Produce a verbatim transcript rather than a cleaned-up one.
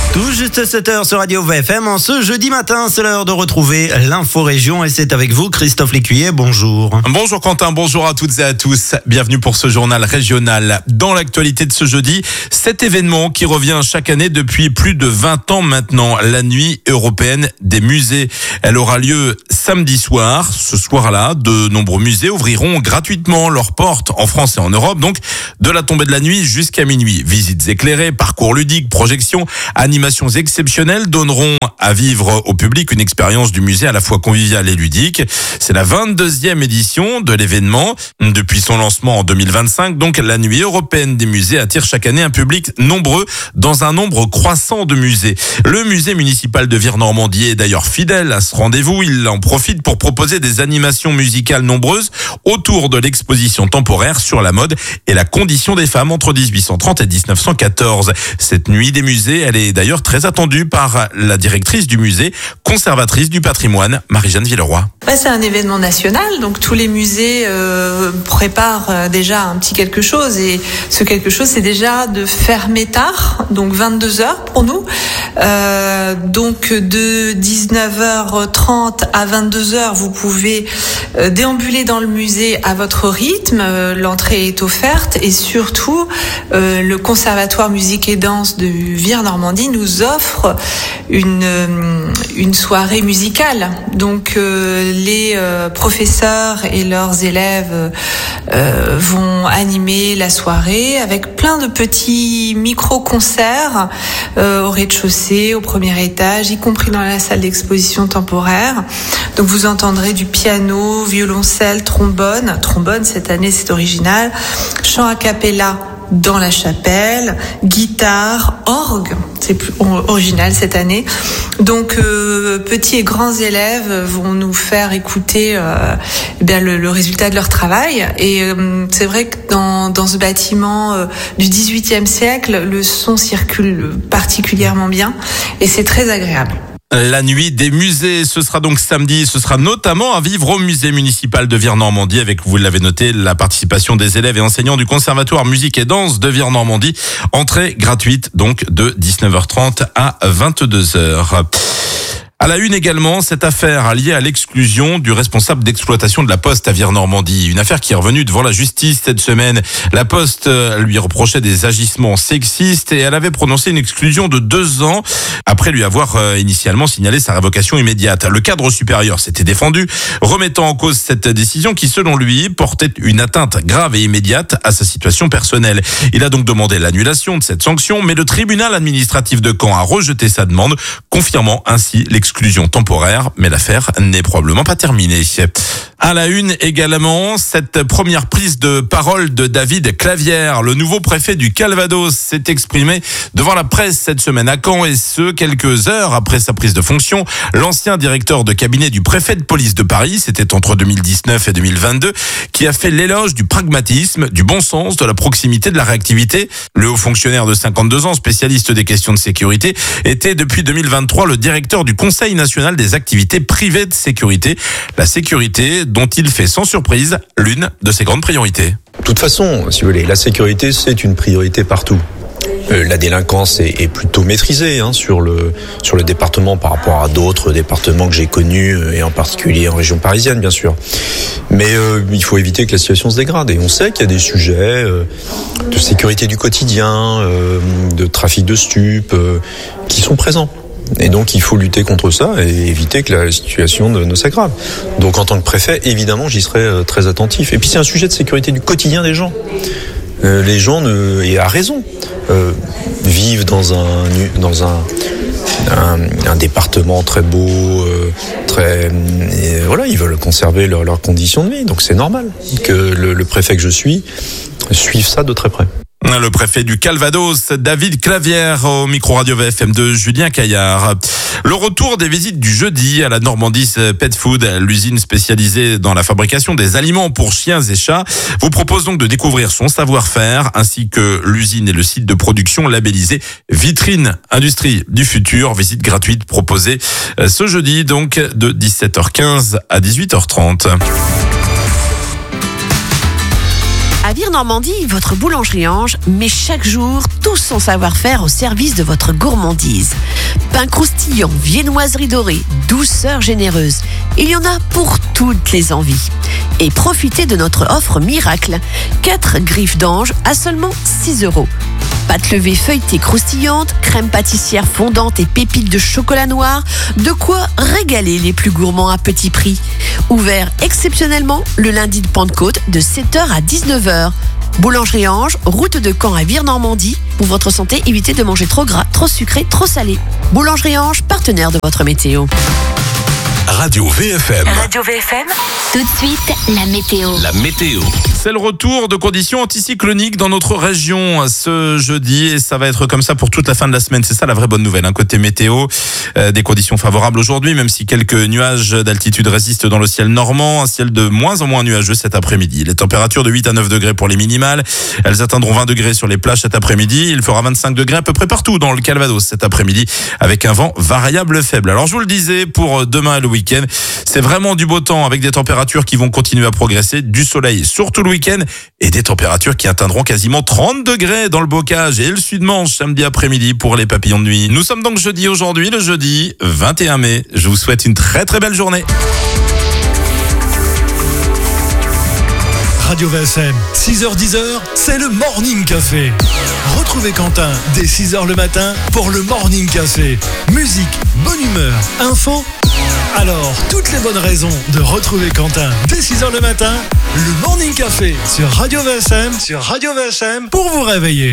Tout juste sept heures sur Radio V F M. En ce jeudi matin, c'est l'heure de retrouver l'info région et c'est avec vous Christophe Lécuyer. Bonjour. Bonjour Quentin, bonjour à toutes et à tous. Bienvenue pour ce journal régional. Dans l'actualité de ce jeudi, cet événement qui revient chaque année depuis plus de vingt ans maintenant, la nuit européenne des musées. Elle aura lieu samedi soir. Ce soir-là, de nombreux musées ouvriront gratuitement leurs portes en France et en Europe, donc de la tombée de la nuit jusqu'à minuit. Visites éclairées, parcours ludiques, projections, animations exceptionnelles donneront à vivre au public une expérience du musée à la fois conviviale et ludique. C'est la vingt-deuxième édition de l'événement. Depuis son lancement en deux mille vingt-cinq, donc la nuit européenne des musées attire chaque année un public nombreux dans un nombre croissant de musées. Le musée municipal de Vire-Normandie est d'ailleurs fidèle à ce rendez-vous. Il en profite pour proposer des animations musicales nombreuses autour de l'exposition temporaire sur la mode et la condition des femmes entre dix-huit cent trente et dix-neuf cent quatorze. Cette nuit des musées, elle est d'ailleurs très attendue par la directrice du musée, conservatrice du patrimoine, Marie-Jeanne Villeroy. Ouais, c'est un événement national, donc tous les musées euh, préparent déjà un petit quelque chose et ce quelque chose c'est déjà de fermer tard, donc vingt-deux heures pour nous. Euh, donc de dix-neuf heures trente à vingt-deux heures, vous pouvez euh, déambuler dans le musée à votre rythme, euh, l'entrée est offerte et surtout euh, le Conservatoire musique et danse de Vire-Normandie nous offre une, euh, une soirée musicale. Donc euh, les euh, professeurs et leurs élèves euh, vont animer la soirée avec plein de petits micro-concerts euh, au rez-de-chaussée, au premier étage, y compris dans la salle d'exposition temporaire. Donc vous entendrez du piano, violoncelle, trombone. Trombone, cette année, c'est original. Chant a cappella dans la chapelle, guitare, orgue, c'est plus original cette année. Donc euh, petits et grands élèves vont nous faire écouter euh, eh bien le, le résultat de leur travail. Et euh, c'est vrai que dans, dans ce bâtiment euh, du dix-huitième siècle, le son circule particulièrement bien et c'est très agréable. La nuit des musées, ce sera donc samedi, ce sera notamment à vivre au musée municipal de Vire-Normandie avec, vous l'avez noté, la participation des élèves et enseignants du Conservatoire musique et danse de Vire-Normandie. Entrée gratuite donc de dix-neuf heures trente à vingt-deux heures. À la une également, cette affaire liée à l'exclusion du responsable d'exploitation de la Poste à Vire-Normandie. Une affaire qui est revenue devant la justice cette semaine. La Poste lui reprochait des agissements sexistes et elle avait prononcé une exclusion de deux ans après lui avoir initialement signalé sa révocation immédiate. Le cadre supérieur s'était défendu, remettant en cause cette décision qui, selon lui, portait une atteinte grave et immédiate à sa situation personnelle. Il a donc demandé l'annulation de cette sanction, mais le tribunal administratif de Caen a rejeté sa demande, confirmant ainsi l'exclusion. Exclusion temporaire, mais l'affaire n'est probablement pas terminée. À la une également, cette première prise de parole de David Clavière, le nouveau préfet du Calvados, s'est exprimé devant la presse cette semaine à Caen et ce, quelques heures après sa prise de fonction. L'ancien directeur de cabinet du préfet de police de Paris, c'était entre deux mille dix-neuf et deux mille vingt-deux, qui a fait l'éloge du pragmatisme, du bon sens, de la proximité, de la réactivité. Le haut fonctionnaire de cinquante-deux ans, spécialiste des questions de sécurité, était depuis deux mille vingt-trois le directeur du Conseil national des activités privées de sécurité. La sécurité dont il fait sans surprise l'une de ses grandes priorités. De toute façon, si vous voulez, la sécurité c'est une priorité partout. Euh, la délinquance est, est plutôt maîtrisée hein, sur le sur le département par rapport à d'autres départements que j'ai connus euh, et en particulier en région parisienne bien sûr. Mais euh, il faut éviter que la situation se dégrade et on sait qu'il y a des sujets euh, de sécurité du quotidien, euh, de trafic de stupes euh, qui sont présents. Et donc il faut lutter contre ça et éviter que la situation ne, ne s'aggrave. Donc en tant que préfet, évidemment, j'y serai euh, très attentif. Et puis c'est un sujet de sécurité du quotidien des gens. Euh, les gens, ne, et à raison, euh, vivent dans un dans un, un, un département très beau, euh, très et voilà, ils veulent conserver leur, leurs conditions de vie. Donc c'est normal que le, le préfet que je suis suive ça de très près. Le préfet du Calvados, David Clavière, au micro-radio V F M de Julien Caillard. Le retour des visites du jeudi à la Normandie Pet Food, l'usine spécialisée dans la fabrication des aliments pour chiens et chats, vous propose donc de découvrir son savoir-faire ainsi que l'usine et le site de production labellisé Vitrine Industrie du Futur. Visite gratuite proposée ce jeudi donc de dix-sept heures quinze à dix-huit heures trente. Avis Vire Normandie, votre boulangerie Ange met chaque jour tout son savoir-faire au service de votre gourmandise. Pain croustillant, viennoiserie dorée, douceur généreuse. Il y en a pour toutes les envies. Et profitez de notre offre miracle. quatre griffes d'ange à seulement six euros. Pâte levée feuilletée croustillante, crème pâtissière fondante et pépites de chocolat noir. De quoi régaler les plus gourmands à petit prix. Ouvert exceptionnellement le lundi de Pentecôte de sept heures à dix-neuf heures. Boulangerie Ange, route de Caen à Vire Normandie. Pour votre santé, évitez de manger trop gras, trop sucré, trop salé. Boulangerie Ange, partenaire de votre météo. Radio V F M. Radio V F M. Tout de suite, la météo. La météo. C'est le retour de conditions anticycloniques dans notre région ce jeudi et ça va être comme ça pour toute la fin de la semaine. C'est ça la vraie bonne nouvelle, hein, côté météo. Euh, des conditions favorables aujourd'hui, même si quelques nuages d'altitude résistent dans le ciel normand. Un ciel de moins en moins nuageux cet après-midi. Les températures de huit à neuf degrés pour les minimales. Elles atteindront vingt degrés sur les plages cet après-midi. Il fera vingt-cinq degrés à peu près partout dans le Calvados cet après-midi avec un vent variable faible. Alors je vous le disais, pour demain et le week-end, c'est vraiment du beau temps avec des températures qui vont continuer à progresser, du soleil surtout le week-end et des températures qui atteindront quasiment trente degrés dans le Bocage et le Sud-Manche samedi après-midi pour les papillons de nuit. Nous sommes donc jeudi aujourd'hui, le jeudi vingt et un mai. Je vous souhaite une très très belle journée. Radio V F M, six heures dix, c'est le Morning Café. Retrouvez Quentin dès six heures le matin pour le Morning Café. Musique, bonne humeur, info. Alors, toutes les bonnes raisons de retrouver Quentin dès six heures le matin, le Morning Café sur Radio V F M, sur Radio V F M pour vous réveiller.